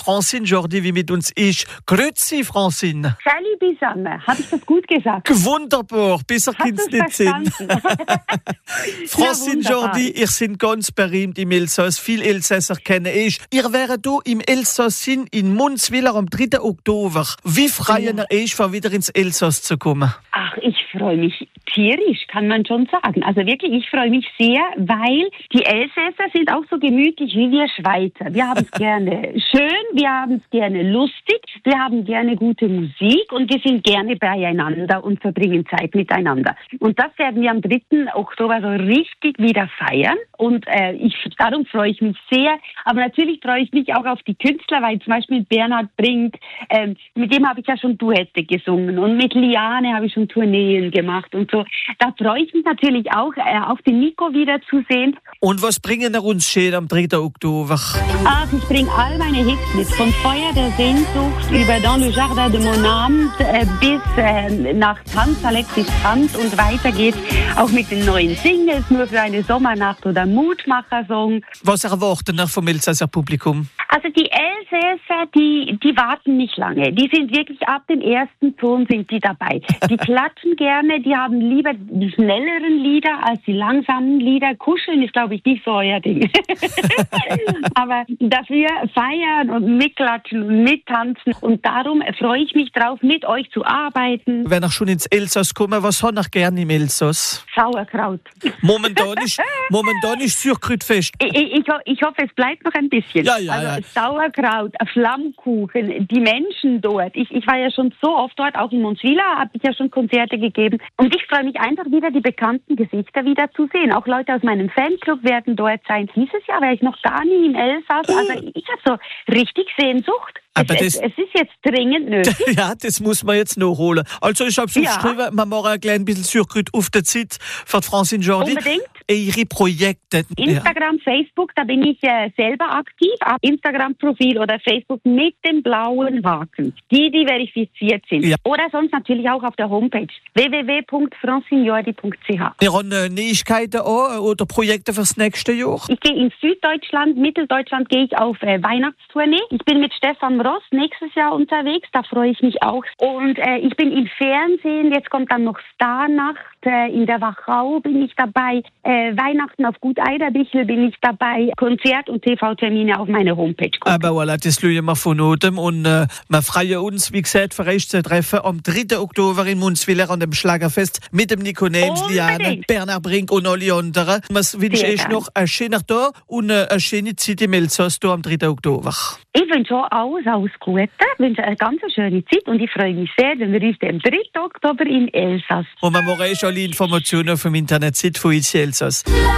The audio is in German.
Francine Jordi, wie mit uns ist. Grüezi, Francine. Salut zusammen. Habe ich das gut gesagt? Wunderbar, besser kann's nicht sein. Francine Jordi, ihr seid ganz berühmt im Elsass. Viele Elsässer kennen euch. Ihr wäret hier im Elsass in Munzwiller am 3. Oktober. Wie freuen ihr euch, wieder ins Elsass zu kommen? Ach, ich freue mich tierisch, kann man schon sagen. Also wirklich, ich freue mich sehr, weil die Elsässer sind auch so gemütlich wie wir Schweizer. Wir haben es gerne schön, wir haben es gerne lustig, wir haben gerne gute Musik und wir sind gerne beieinander und verbringen Zeit miteinander. Und das werden wir am 3. Oktober so richtig wieder feiern und darum freue ich mich sehr. Aber natürlich freue ich mich auch auf die Künstler, weil zum Beispiel Bernhard Brink, mit dem habe ich ja schon Duette gesungen und mit Liane habe ich schon Tourneen gemacht und so. Da freue ich mich natürlich auch, auf den Nico wiederzusehen. Und was bringen wir uns schön am 3. Oktober? Ach, ich bringe all meine Hits mit. Von Feuer der Sehnsucht über Dans le Jardin de mon âme bis nach Tanz, Alexis Tanz und weiter geht's auch mit den neuen Singles, nur für eine Sommernacht oder Mutmacher-Song. Was erwarten wir vom Elsasser Publikum? Also die Elsässer, die warten nicht lange. Die sind wirklich ab dem ersten Ton sind die dabei. Die klatschen gerne, die haben lieber die schnelleren Lieder als die langsamen Lieder. Kuscheln ist, glaube ich, nicht so euer Ding. Aber dafür feiern und mitklatschen und mittanzen. Und darum freue ich mich drauf, mit euch zu arbeiten. Wenn ich schon ins Elsass komme, was habe ich gerne im Elsass? Sauerkraut. Momentan ist Surkrütfest. Ich hoffe, es bleibt noch ein bisschen. Ja. Sauerkraut, Flammkuchen, die Menschen dort. Ich war ja schon so oft dort, auch in Munzwiller habe ich ja schon Konzerte gegeben. Und ich freue mich einfach wieder, die bekannten Gesichter wieder zu sehen. Auch Leute aus meinem Fanclub werden dort sein. Dieses Jahr wäre ich noch gar nie im Elsass. Also ich habe so richtig Sehnsucht. Aber es ist jetzt dringend nötig. Ja, das muss man jetzt noch holen. Also ich habe so geschrieben, man macht ein klein bisschen Surkrüt auf der Zeit für Francine Jordi. Unbedingt. Ihre Projekte. Instagram, Facebook, da bin ich selber aktiv. Instagram-Profil oder Facebook mit dem blauen Haken. Die verifiziert sind. Ja. Oder sonst natürlich auch auf der Homepage www.francinejordi.ch. Wir haben Neuigkeiten auch oder Projekte fürs nächste Jahr? Ich gehe in Süddeutschland, Mitteldeutschland gehe ich auf Weihnachtstournee. Ich bin mit Stefan Ross nächstes Jahr unterwegs, da freue ich mich auch. Und ich bin im Fernsehen, jetzt kommt dann noch Starnacht, in der Wachau bin ich dabei, Weihnachten auf Gut Eiderbichel bin ich dabei, Konzert- und TV-Termine auf meiner Homepage. Aber voilà, das schauen wir von unten und wir freuen uns, wie gesagt, für euch zu treffen am 3. Oktober in Munzwiller an dem Schlagerfest mit dem Nico Nems, Liane, Bernhard Brink und alle anderen. Ich wünsche euch noch einen schönen Tag und eine schöne Zeit im Elsass am 3. Oktober. Ich wünsche auch alles Gute, wünsche eine ganz schöne Zeit und ich freue mich sehr, wenn wir uns am 3. Oktober in Elsass. Und wir machen alle Informationen auf dem Internet von IC Elsass.